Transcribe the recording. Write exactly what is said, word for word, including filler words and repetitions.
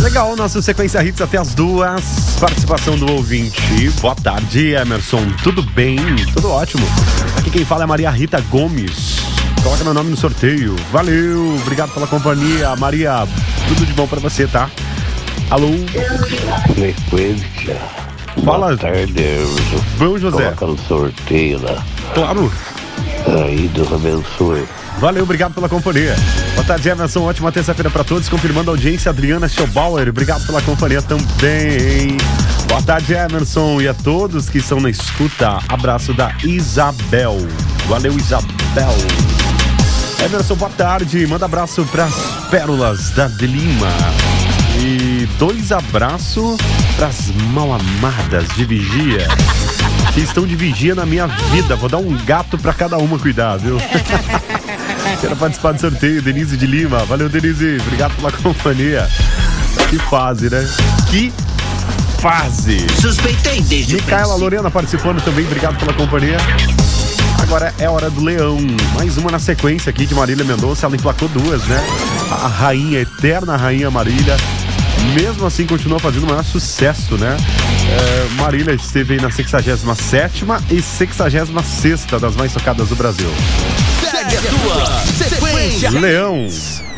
Legal, nosso Sequência Hits até as duas. Participação do ouvinte. Boa tarde, Emerson. Tudo bem? Tudo ótimo. Aqui quem fala é Maria Rita Gomes. Coloca meu nome no sorteio. Valeu, obrigado pela companhia, Maria. Tudo de bom pra você, tá? Alô? Frequência. Fala. Boa tarde, Emerson. Bom, José. Coloca no sorteio lá. Claro. Aí, Deus abençoe. Valeu, obrigado pela companhia. Boa tarde, Emerson. Ótima terça-feira pra todos. Confirmando a audiência, Adriana Schobauer. Obrigado pela companhia também. Boa tarde, Emerson. E a todos que estão na escuta. Abraço da Isabel. Valeu, Isabel. Emerson, boa tarde. Manda abraço pras pérolas da Delima. E dois abraços pras mal-amadas de vigia. Que estão de vigia na minha vida. Vou dar um gato pra cada uma cuidar, viu? Quero participar do sorteio, Denise de Lima. Valeu, Denise. Obrigado pela companhia. Que fase, né? Que fase. Suspeitei desde Micaela o Lorena participando também. Obrigado pela companhia. Agora é hora do Leão. Mais uma na sequência aqui de Marília Mendonça. Ela emplacou duas, né? A rainha, a eterna rainha Marília. Mesmo assim, continua fazendo o maior sucesso, né? É, Marília esteve aí na sexagésima sétima e sexagésima sexta das mais tocadas do Brasil. Segue a tua sequência. Leão.